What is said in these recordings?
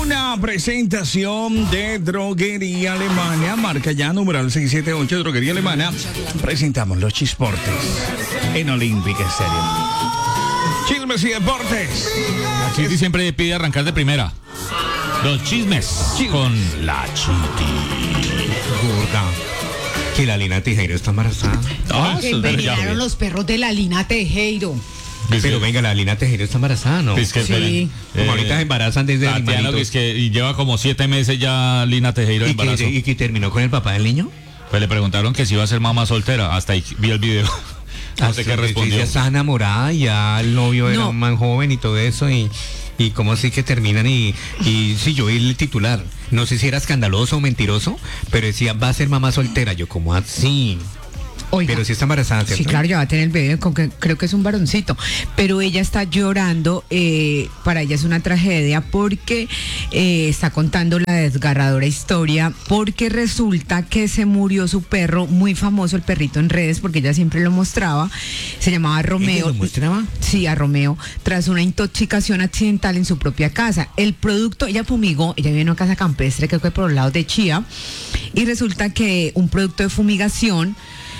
Una presentación de Droguería Alemana, marca ya numeral 678, Droguería Alemana. Presentamos los chisportes en Olympic Stadium. Chismes y deportes. La Chiti siempre pide arrancar de primera. Los chismes con la Chiti. Gorda, que la Lina Tejero está embarazada. Que envenenaron los perros de la Lina Tejero. Pero venga, la Lina Tejero está embarazada, ¿no? Es que Sí. Como ahorita se embarazan desde Tatiana, animalitos. que es que y lleva como 7 meses ya Lina Tejero ¿Y embarazo. que terminó con el papá del niño? Pues le preguntaron que si iba a ser mamá soltera. Hasta ahí vi el video. No sé qué respondió. Ya está enamorada, ya el novio era un man joven y todo eso, y cómo así que terminan y sí, yo vi el titular, no sé si era escandaloso o mentiroso, pero decía, va a ser mamá soltera. Yo, como así? Oiga, Pero sí está embarazada, ¿cierto? sí, claro, ya va a tener el bebé, creo que es un varoncito, pero ella está llorando, para ella es una tragedia porque está contando la desgarradora historia, porque resulta que se murió su perro, muy famoso el perrito en redes, porque ella siempre lo mostraba, se llamaba Romeo. ¿Ella lo mostraba? Sí, a Romeo, tras una intoxicación accidental en su propia casa. El producto, ella fumigó, ella vive en una casa campestre, creo que por los lados de Chía, y resulta que un producto de fumigación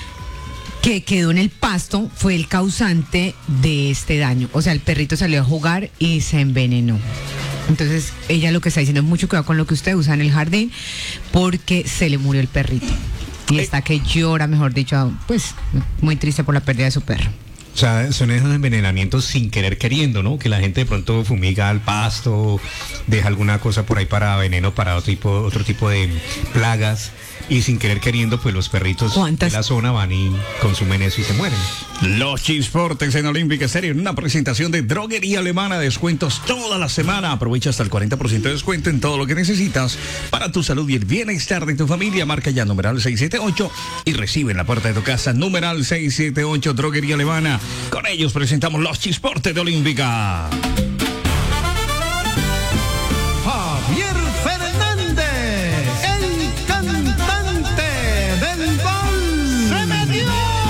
que quedó en el pasto fue el causante de este daño. O sea, el perrito salió a jugar y se envenenó. Entonces, ella lo que está diciendo es mucho cuidado con lo que usted usa en el jardín, porque se le murió el perrito. Y está que llora, mejor dicho, pues muy triste por la pérdida de su perro. O sea, son esos envenenamientos sin querer queriendo, ¿no? Que la gente de pronto fumiga al pasto, deja alguna cosa por ahí para veneno, para otro tipo de plagas, y sin querer queriendo, pues los perritos de la zona van y consumen eso y se mueren. Los chisportes en Olympic Stadium, una presentación de Droguería Alemana, descuentos toda la semana. Aprovecha hasta el 40% de descuento en todo lo que necesitas para tu salud y el bienestar de tu familia. Marca ya numeral 678 y recibe en la puerta de tu casa numeral 678 Droguería Alemana. Con ellos presentamos los chisportes de Olímpica. Javier Fernández, el cantante del gol. ¡Se metió!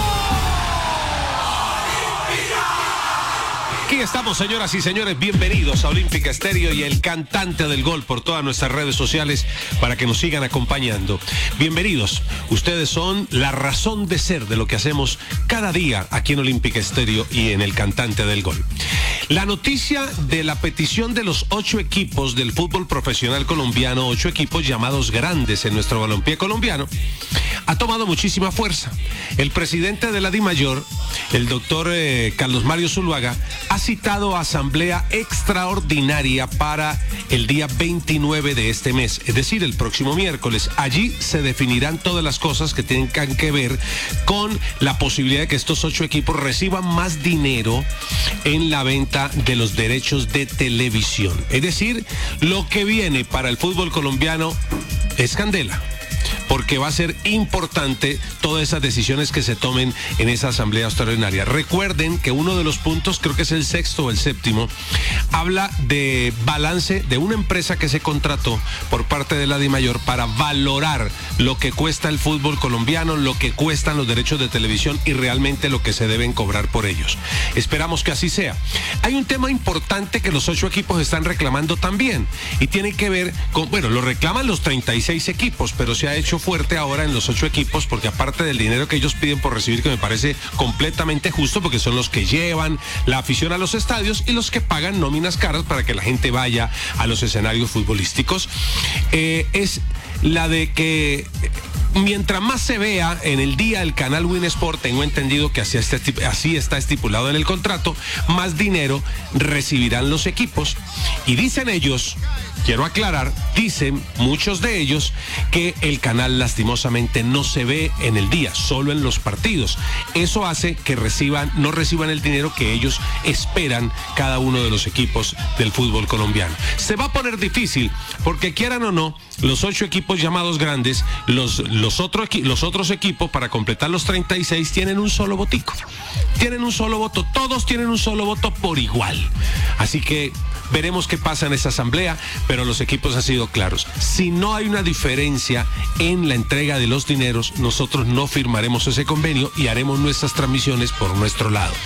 Aquí estamos, señoras y señores, bienvenidos a Olímpica Estéreo y el cantante del gol por todas nuestras redes sociales para que nos sigan acompañando. Bienvenidos, ustedes son la razón de ser de lo que hacemos cada día aquí en Olímpica Estéreo y en el cantante del gol. La noticia de la petición de los 8 equipos del fútbol profesional colombiano, 8 equipos llamados grandes en nuestro balompié colombiano, ha tomado muchísima fuerza. El presidente de la DIMAYOR, el doctor Carlos Mario Zuluaga, ha citado a asamblea extraordinaria para el día 29 de este mes, es decir, el próximo miércoles. Allí se definirán todas las cosas que tengan que ver con la posibilidad de que estos 8 equipos reciban más dinero en la venta de los derechos de televisión. Es decir, lo que viene para el fútbol colombiano es candela, porque va a ser importante todas esas decisiones que se tomen en esa asamblea extraordinaria. Recuerden que uno de los puntos, creo que es el 6º o el 7º, habla de balance de una empresa que se contrató por parte de la DIMAYOR para valorar lo que cuesta el fútbol colombiano, lo que cuestan los derechos de televisión y realmente lo que se deben cobrar por ellos. Esperamos que así sea. Hay un tema importante que los 8 equipos están reclamando también y tiene que ver con, bueno, lo reclaman los 36 equipos, pero se ha hecho fuerte ahora en los 8 equipos, porque aparte del dinero que ellos piden por recibir, que me parece completamente justo, porque son los que llevan la afición a los estadios y los que pagan nóminas caras para que la gente vaya a los escenarios futbolísticos, es la de que mientras más se vea en el día el canal Win Sport, tengo entendido que así está estipulado en el contrato, más dinero recibirán los equipos. Y dicen ellos, quiero aclarar, dicen muchos de ellos que el canal lastimosamente no se ve en el día, solo en los partidos. Eso hace que no reciban el dinero que ellos esperan cada uno de los equipos del fútbol colombiano. Se va a poner difícil porque, quieran o no, los 8 equipos llamados grandes, los otros equipos, para completar los 36, tienen un solo votico. Tienen un solo voto, todos tienen un solo voto por igual. Así que veremos qué pasa en esa asamblea, pero los equipos han sido claros. Si no hay una diferencia en la entrega de los dineros, nosotros no firmaremos ese convenio y haremos nuestras transmisiones por nuestro lado.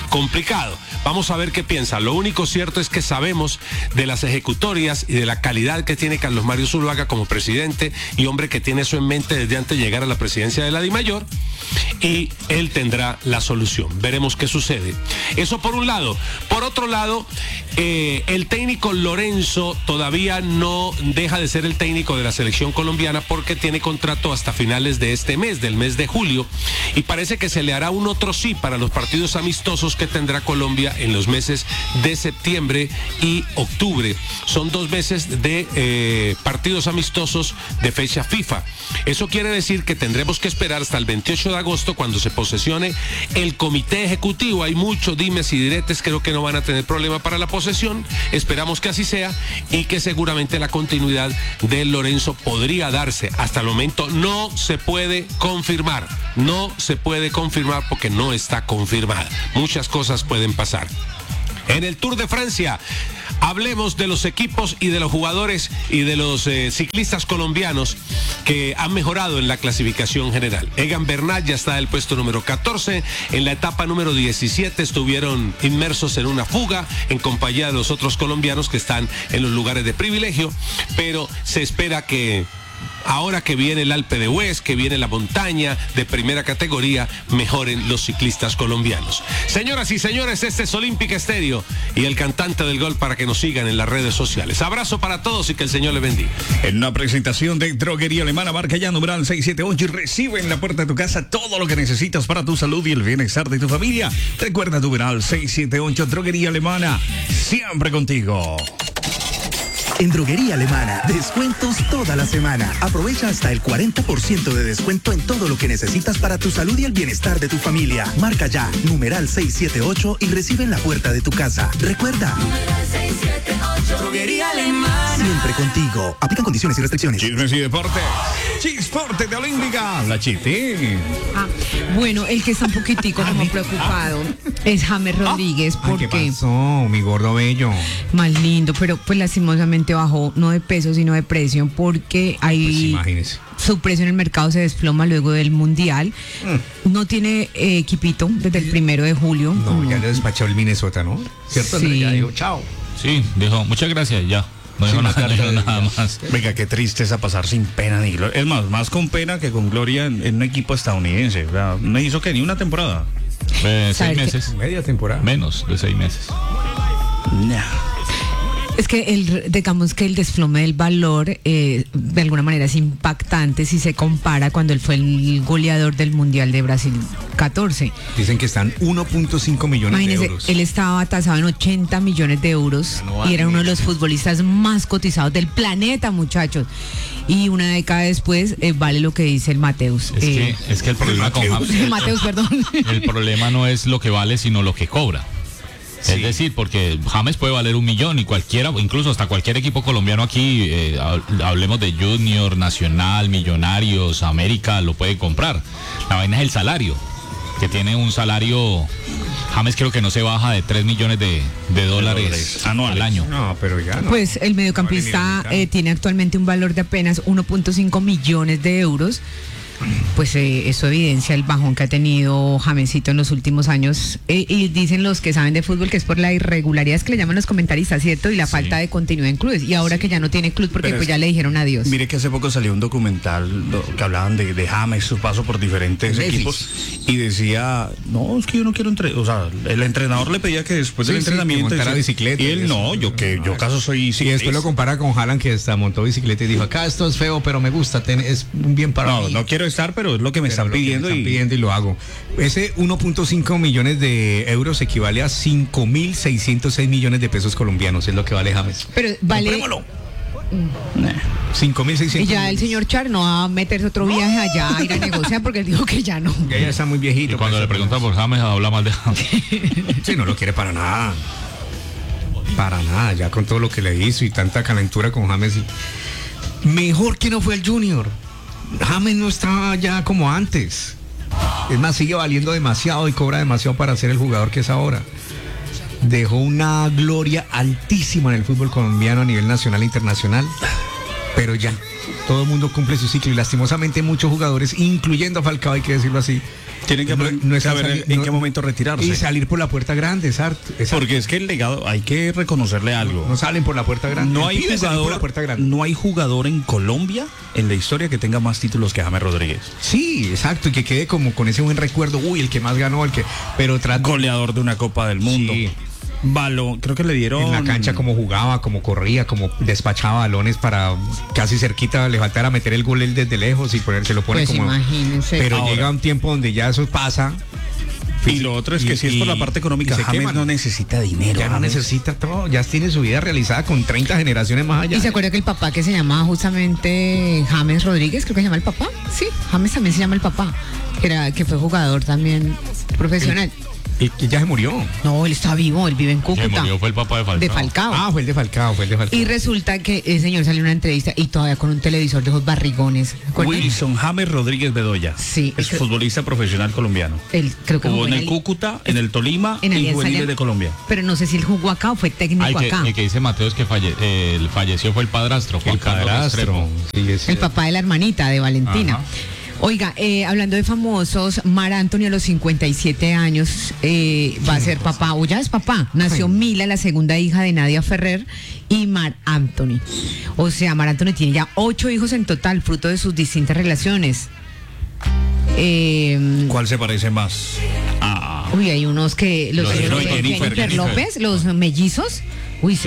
complicado. Vamos a ver qué piensa. Lo único cierto es que sabemos de las ejecutorias y de la calidad que tiene Carlos Mario Zuluaga como presidente y hombre que tiene eso en mente desde antes de llegar a la presidencia de la DIMAYOR, y él tendrá la solución. Veremos qué sucede. Eso por un lado. Por otro lado, el técnico Lorenzo todavía no deja de ser el técnico de la selección colombiana porque tiene contrato hasta finales de este mes, del mes de julio, y parece que se le hará un otro sí para los partidos amistosos que tendrá Colombia en los meses de septiembre y octubre. Son 2 meses de partidos amistosos de fecha FIFA. Eso quiere decir que tendremos que esperar hasta el 28 de agosto cuando se posesione el comité ejecutivo. Hay muchos dimes y diretes, creo que no van a tener problema para la posesión. Esperamos que así sea y que seguramente la continuidad de Lorenzo podría darse. Hasta el momento no se puede confirmar. No se puede confirmar porque no está confirmada. Muchas cosas pueden pasar. En el Tour de Francia, hablemos de los equipos y de los jugadores y de los ciclistas colombianos que han mejorado en la clasificación general. Egan Bernal ya está en el puesto número 14. En la etapa número 17 estuvieron inmersos en una fuga en compañía de los otros colombianos que están en los lugares de privilegio, pero se espera que ahora que viene el Alpe de Huez, que viene la montaña de primera categoría, mejoren los ciclistas colombianos. Señoras y señores, este es Olímpica Estéreo y el cantante del gol para que nos sigan en las redes sociales. Abrazo para todos y que el Señor les bendiga. En una presentación de Droguería Alemana, marca ya numeral 678 y recibe en la puerta de tu casa todo lo que necesitas para tu salud y el bienestar de tu familia. Recuerda numeral 678, Droguería Alemana, siempre contigo. En Droguería Alemana, descuentos toda la semana. Aprovecha hasta el 40% de descuento en todo lo que necesitas para tu salud y el bienestar de tu familia. Marca ya, numeral 678 y recibe en la puerta de tu casa. Recuerda. Numeral 678. Droguería Alemana. Siempre contigo. Aplican condiciones y restricciones. Chismes y deportes. Chisporte de Olímpica. La Chiti. Bueno, el que está un poquitico como preocupado es James Rodríguez porque... ¿Qué pasó, mi gordo bello? Más lindo, pero pues lastimosamente bajó no de peso sino de precio porque hay su precio en el mercado se desploma luego del mundial. No tiene equipito desde el 1 de julio. No, ya le despachó el Minnesota, ¿no? ¿Cierto? Sí. Ya dijo chao. Sí, dijo muchas gracias, ya. No dijo nada más. Venga, qué tristeza pasar sin pena ni gloria. Es más con pena que con gloria en un equipo estadounidense. O sea, no hizo que ni una temporada. 6 meses. Media temporada. Menos de 6 meses. Es que digamos que el desplome del valor de alguna manera es impactante si se compara cuando él fue el goleador del Mundial de Brasil 14. Dicen que están 1.5 millones de euros. Él estaba tasado en 80 millones de euros y era uno de los futbolistas más cotizados del planeta, muchachos. Y una década después vale lo que dice el Mateus. Es que el problema con James, Mateus, perdón. El problema no es lo que vale, sino lo que cobra. Sí. Es decir, porque James puede valer 1 millón y cualquiera, incluso hasta cualquier equipo colombiano aquí, hablemos de Junior, Nacional, Millonarios, América, lo puede comprar. La vaina es el salario, que tiene un salario, James creo que no se baja de 3 millones de dólares al año. No, pero ya no. Pues el mediocampista tiene actualmente un valor de apenas 1.5 millones de euros. Pues eso evidencia el bajón que ha tenido Jamesito en los últimos años y dicen los que saben de fútbol que es por la irregularidad que le llaman los comentaristas, ¿cierto? Y la falta de continuidad en clubes y ahora que ya no tiene club porque pues ya le dijeron adiós. Mire que hace poco salió un documental que hablaban de James, su paso por diferentes equipos y decía, no, es que yo no quiero o sea, el entrenador le pedía que después del entrenamiento montara bicicleta y él yo caso soy ciclista. Y después lo compara con Haaland que hasta montó bicicleta y dijo, acá esto es feo pero me gusta, es un bien para mí. No quiero estar, pero es lo que me están pidiendo y lo hago. Ese 1.5 millones de euros equivale a 5.606 millones de pesos colombianos, es lo que vale James. Pero vale... 5.600. Y ya el señor Char no va a meterse otro viaje allá a ir a negociar porque él dijo que ya no. Ya está muy viejito. Y cuando le preguntan por James, habla mal de James. Sí, no lo quiere para nada. Para nada, ya con todo lo que le hizo y tanta calentura con James. Mejor que no fue el Junior. James no estaba ya como antes. Es más, sigue valiendo demasiado y cobra demasiado para ser el jugador que es ahora. Dejó una gloria altísima en el fútbol colombiano a nivel nacional e internacional. pero ya, todo el mundo cumple su ciclo y lastimosamente muchos jugadores, incluyendo a Falcao, hay que decirlo así, Tienen que saber en qué momento retirarse. y salir por la puerta grande, exacto. Porque es que el legado, hay que reconocerle algo. No salen por la puerta grande. No hay El pibe sale por la jugador, puerta grande. no hay jugador en Colombia en la historia que tenga más títulos que James Rodríguez. Sí, exacto, y que quede como con ese buen recuerdo, uy, el que más ganó, pero Goleador de una Copa del Mundo. Sí. Creo que le dieron en la cancha como jugaba, como corría, como despachaba balones para casi cerquita, le faltara meter el gol él desde lejos y se lo pone Pues como... imagínense. Pero Ahora. llega un tiempo donde ya eso pasa. Y lo otro es que si es por la parte económica, y se James queman. no necesita dinero. Ya no James. necesita todo, ya tiene su vida realizada con 30 generaciones más allá. Y se acuerda que el papá que se llama justamente James Rodríguez, creo que se llama el papá. Sí, James también se llama el papá, que fue jugador también profesional. Y que ya se murió. No, él está vivo, él vive en Que Cúcuta. murió fue el papá de Falcao. De Falcao. Ah, fue el de Falcao. Y resulta que el señor salió en una entrevista y todavía con un televisor de esos barrigones. ¿Recuerdan? Wilson James Rodríguez Bedoya. Sí. Es futbolista profesional colombiano. Él creo que Jugó jugó en el Ali- Cúcuta, en el Tolima en y Alianza juveniles Lima. de Colombia. Pero no sé si él jugó acá o fue técnico acá. El que dice Mateo es que el falleció fue el padrastro, Juan El Carlos padrastro. Restrepo. Sí, es El papá de la hermanita de Valentina. Ajá. Oiga, hablando de famosos, Mar Anthony a los 57 años va a ser papá, o ya es papá. Nació Mila, la segunda hija de Nadia Ferrer, y Mar Anthony. O sea, Mar Anthony tiene ya 8 hijos en total, fruto de sus distintas relaciones. ¿Cuál se parece más? Uy, hay unos que... Los Los hijos de de Jennifer Jennifer López, los mellizos. Uy,